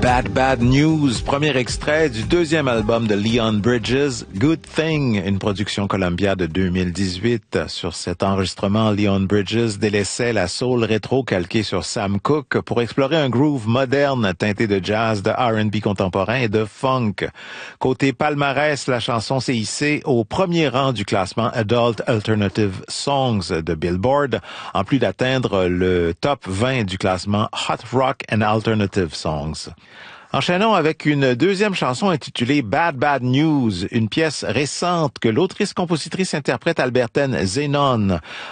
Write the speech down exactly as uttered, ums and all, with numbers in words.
Bad Bad News, premier extrait du deuxième album de Leon Bridges, Good Thing, une production Columbia de deux mille dix-huit. Sur cet enregistrement, Leon Bridges délaissait la soul rétro calquée sur Sam Cooke pour explorer un groove moderne teinté de jazz, de R and B contemporain et de funk. Côté palmarès, la chanson s'est hissée au premier rang du classement Adult Alternative Songs de Billboard, en plus d'atteindre le top vingt du classement Hot Rock and Alternative Songs. Enchaînons avec une deuxième chanson intitulée Bad Bad News, une pièce récente que l'autrice-compositrice-interprète albertaine Zenon